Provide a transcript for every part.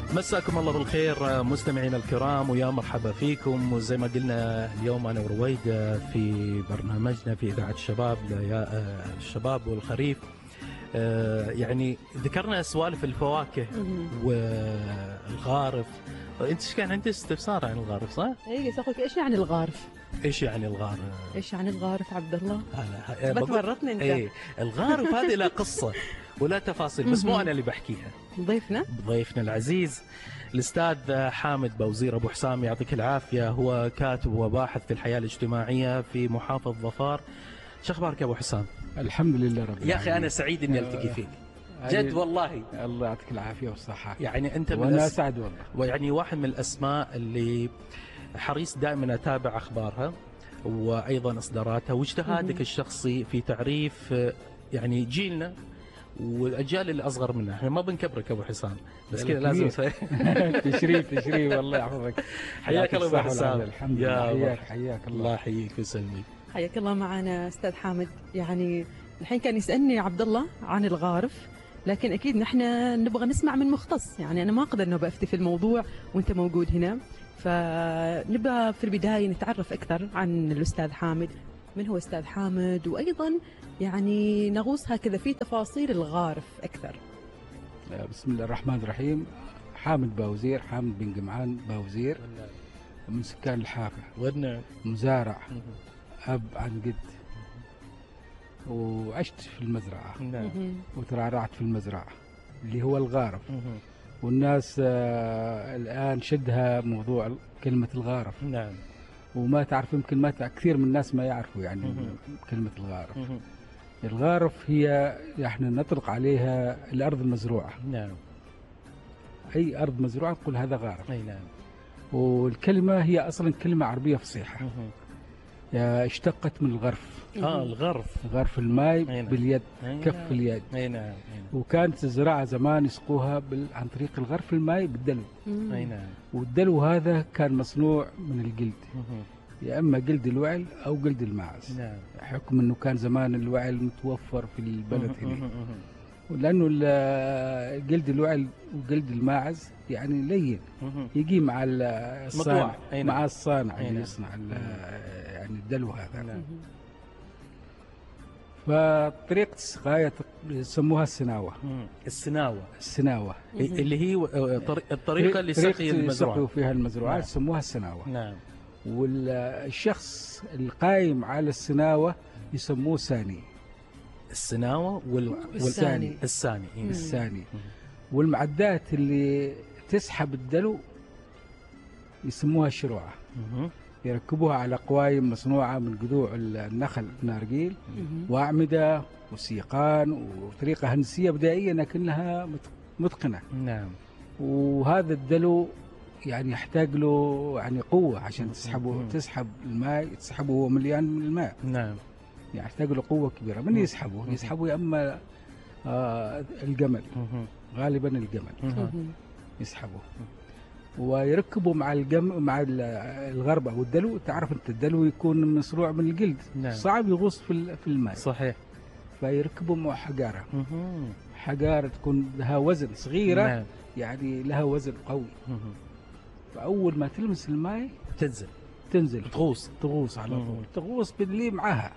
مساكم الله بالخير مستمعينا الكرام، ويا مرحبا فيكم. وزي ما قلنا اليوم أنا ورويد في برنامجنا في إذاعة الشباب الشباب والخريف. يعني ذكرنا سوالف الفواكه والغارف. انت كان عندك استفسار عن الغارف صح؟ اي اخوك، ايش يعني الغارف؟ ايش يعني الغارف؟ ايش يعني الغارف عبد الله؟ بتورطني انت. ايه الغارف هذه لها قصه ولا تفاصيل، بس مو انا اللي بحكيها. ضيفنا العزيز الاستاذ حامد بوزير ابو حسام، يعطيك العافيه. هو كاتب وباحث في الحياه الاجتماعيه في محافظه ظفار. شو اخبارك يا ابو حسام؟ الحمد لله رب العالمين. يا اخي انا سعيد اني التقي فيك جد والله. الله يعطيك العافيه والصحه. يعني انت وانا اسعد والله. ويعني واحد من الاسماء اللي حريص دائما اتابع اخبارها وايضا اصداراتها، واجتهادك الشخصي في تعريف يعني جيلنا والاجيال اللي اصغر منا. احنا ما بنكبرك ابو حسام، بس كذا لازم تشريف والله يحفظك. حياك الله ابو حسام. الحمد لله. حياك الله يحييك ويسلمك. حياك الله معنا استاذ حامد. يعني الحين كان يسالني عبد الله عن الغارف، لكن اكيد نحن نبغى نسمع من مختص. يعني انا ما اقدر انه بافتي في الموضوع وانت موجود هنا، فنبغى في البدايه نتعرف اكثر عن الاستاذ حامد. من هو استاذ حامد؟ وايضا يعني نغوص هكذا في تفاصيل الغارف اكثر. بسم الله الرحمن الرحيم. حامد باوزير، حامد بن جمعان باوزير، من سكان الحافة، مزارع، اب عن جد، وعشت في المزرعة وترعرعت في المزرعة اللي هو الغارف. والناس الآن شدها موضوع كلمة الغارف. نعم. وما تعرف، يمكن ما كثير من الناس ما يعرفوا يعني كلمة الغارف. الغارف هي احنا نطلق عليها الأرض المزروعة. نعم. أي أرض مزروعة نقول هذا غارف. أي نعم. والكلمة هي أصلا كلمة عربية فصيحة. اشتقت من الغرف. غرف الماء باليد، كف اليد. اي نعم. وكانت الزراعه زمان يسقوها عن طريق الغرف الماء بالدلو. اي نعم. والدلو هذا كان مصنوع من الجلد، يا اما جلد الوعل او جلد الماعز. نعم. حكم انه كان زمان الوعل متوفر في البلد هنا، ولانه جلد الوعل وجلد الماعز يعني لين يجي مع الصانع، مع الصانع اللي يصنع يعني الدلو هذا. نعم. فطريقة السقاية يسموها السناوة. السناوة اللي هي الطريقة اللي سقي المزروعة، يسقوا فيها المزروعات. نعم. يسموها السناوة. نعم. والشخص القائم على السناوة يسموه ساني. السناوة والثاني الثاني. والمعدات اللي تسحب الدلو يسموها الشروعة. يركبوها على قوايم مصنوعة من جذوع النخل النارجيل وأعمدة وسيقان، وطريقة هندسية بدائية لكنها متقنة. نعم. وهذا الدلو يعني يحتاج له يعني قوة عشان تسحب الماء، تسحبه هو مليان من الماء. نعم. يعني يحتاج له قوة كبيرة. من يسحبه يا أما الجمل، غالبا الجمل يسحبه. ويركبوا مع الغرب او الدلو. تعرف انت الدلو يكون مصنوع من الجلد. نعم. صعب يغوص في الماء. صحيح. فيركبوا مع حجاره. حجاره تكون لها وزن صغيره. نعم. يعني لها وزن قوي. فاول ما تلمس الماء تنزل تغوص على طول. تغوص باللي معها،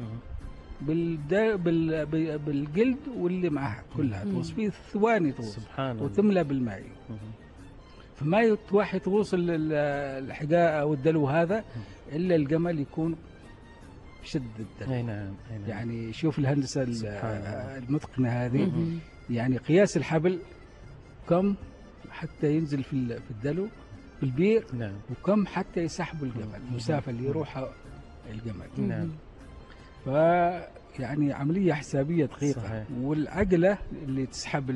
بالجلد واللي معها كلها تغوص في ثواني، تغوص سبحان الله، وتملى بالماء. فما واحد تغوص الحجاء او الدلو هذا الا الجمل يكون شد الدلو. اي نعم. يعني شوف الهندسه المتقنه هذه. يعني قياس الحبل كم حتى ينزل في الدلو في البير. نعم. وكم حتى يسحبوا الجمل، المسافه اللي يروحها الجمل. نعم. يعني عمليه حسابيه دقيقه. صحيح. والعجله اللي تسحب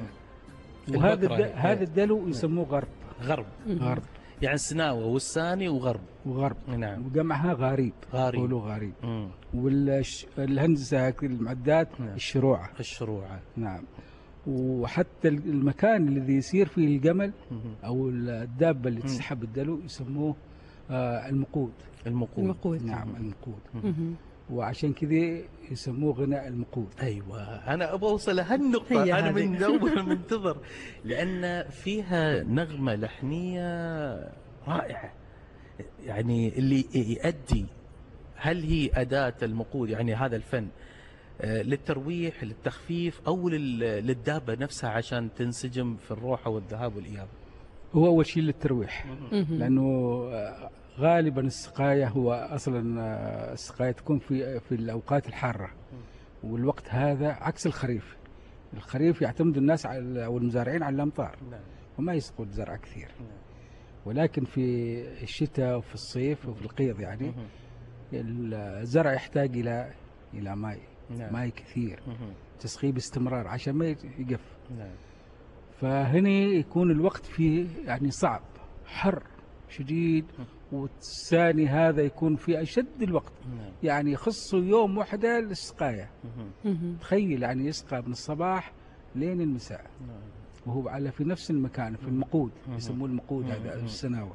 هذا الدلو يسموه غرب. يعني السناوة والساني وغرب. نعم. وجمعها غاريب. يقولوا غاريب. والهندسة المعدات. نعم. الشروعة. نعم. وحتى المكان الذي يسير فيه الجمل أو الدابة اللي تسحب الدلو يسموه المقود. نعم. المقود. وعشان كذا يسموه غناء المقود. ايوه انا ابغى اوصل لهالنقطه، انا من اول منتظر، لان فيها نغمه لحنيه رائعه، يعني اللي يؤدي. هل هي اداه المقود يعني هذا الفن للترويح للتخفيف او للدابه نفسها عشان تنسجم في الروحه والذهاب والاياب؟ هو اول شيء للترويح، لانه غالبا السقايه هو اصلا السقايه تكون في الاوقات الحاره، والوقت هذا عكس الخريف. الخريف يعتمد الناس على او المزارعين على الامطار وما يسقوا الزرع كثير، ولكن في الشتاء وفي الصيف وفي القيض يعني الزرع يحتاج الى ماء كثير، تسقيه باستمرار عشان ما يقف. فهنا يكون الوقت فيه يعني صعب، حر شديد، والثاني هذا يكون في أشد الوقت، يعني يخصوا يوم واحدة للسقاية. تخيل يعني يسقى من الصباح لين المساء، وهو على في نفس المكان في المقود، يسموه المقود هذا السناوة.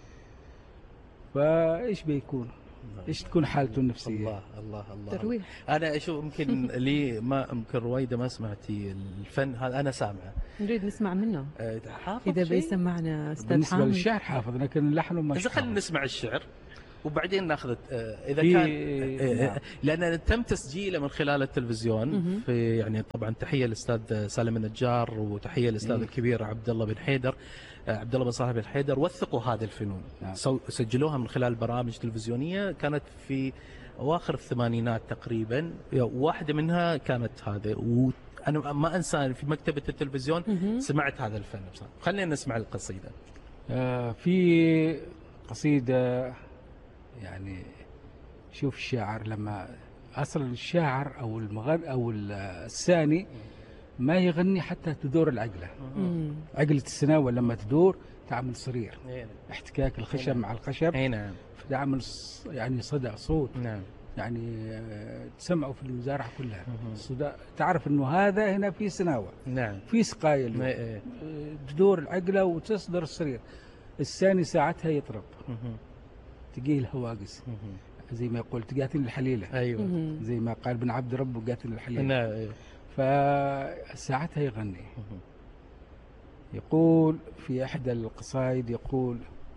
فإيش بيكون؟ ايش تكون حالته النفسيه؟ الله ترويح. انا اشوف يمكن لي ما يمكن رويده ما سمعتي الفن هذا، انا سامعه، نريد نسمع منه. حافظ اذا بيسمعنا استاذ بالنسبه حامد. للشعر حافظ، لكن اللحن ما اذا خلينا نسمع الشعر وبعدين ناخذ اذا كان لان تم تسجيله من خلال التلفزيون في يعني طبعا تحيه للاستاذ سالم النجار وتحيه للاستاذ الكبير عبد الله بن حيدر، عبد الله بن صالح بن حيدر، وثقوا هذه الفنون. سجلوها من خلال برامج تلفزيونيه كانت في اواخر الثمانينات تقريبا، واحده منها كانت هذه، وانا ما انسى في مكتبه التلفزيون سمعت هذا الفن بصراحه. خلينا نسمع القصيده. في قصيده يعني شوف الشاعر لما اصلا الشاعر او المغني او الثاني ما يغني حتى تدور العقله. عقله السناوه لما تدور تعمل صرير، احتكاك الخشب مع الخشب، تعمل يعني صدى صوت، يعني تسمعوا في المزارع كلها صدى، تعرف انه هذا هنا في سناوه، في سقايه، تدور العقله وتصدر الصرير. الثاني ساعتها يطرب، تجيه الهواجس زي ما يقول تقاتل الحليله، ايوه زي ما قال ابن عبد رب قاتل الحليله. نعم. فساعتها يغني، يقول في احدى القصائد يقول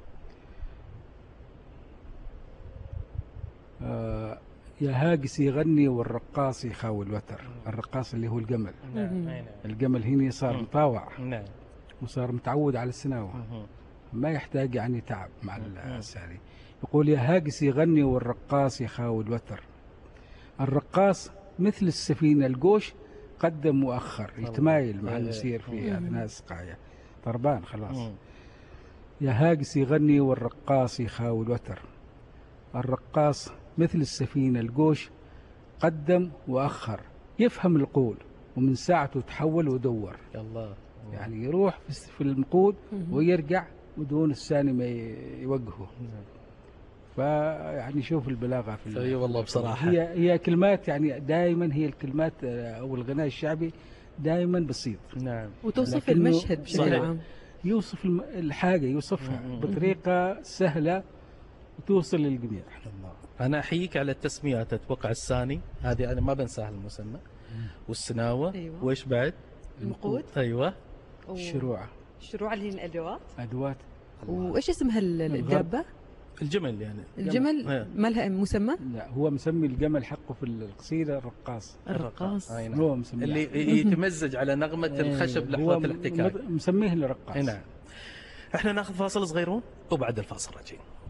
يا هاجس يغني والرقاص يخاوي الوتر. الرقاص اللي هو الجمل. الجمل هنا صار مطاوع وصار متعود على السناوه، ما يحتاج يعني تعب مع الساري. يقول يا هاجس يغني والرقاص يخاوي الوتر. الرقاص مثل السفينة الجوش قدم وأخر، يتمايل مع المسير في أثناء السقاية، طربان خلاص. يا هاجس يغني والرقاص يخاوي الوتر. الرقاص مثل السفينة الجوش قدم وأخر، يفهم القول ومن ساعته تحول ودور. يعني يروح في المقود ويرجع بدون الثاني ما يوقفه. فيعني شوف البلاغه في اي والله بصراحه هي كلمات، يعني دائما هي الكلمات او الغناء الشعبي دائما بسيط. وتوصف المشهد بشكل عام، يوصف الحاجه، يوصفها بطريقه سهله وتوصل للجميع. انا احييك على التسميات. اتوقع الثاني هذه انا ما بنساها المسمى، والسناوه. أيوة. وايش بعد؟ المقود. ايوه. الشروع اللي هي الادوات. ادوات. وايش اسمها الدابه؟ الجمل. يعني الجمل ما لها مسمى؟ لا، هو مسمي الجمل حقه في القصيده الرقاص. هو مسميه اللي يتمزج على نغمه الخشب لحظه الاحتكاك، مسميه الرقاص. نعم. احنا ناخذ فاصل صغيرون وبعد الفاصل راجعين.